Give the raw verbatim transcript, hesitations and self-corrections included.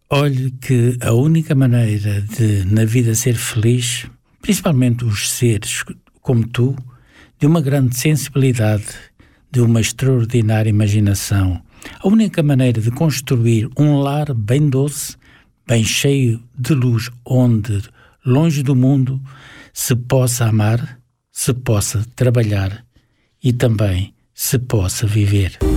Olhe que a única maneira de, na vida, ser feliz, principalmente os seres como tu, de uma grande sensibilidade, de uma extraordinária imaginação, a única maneira de construir um lar bem doce, bem cheio de luz, onde, longe do mundo, se possa amar, se possa trabalhar e também se possa viver.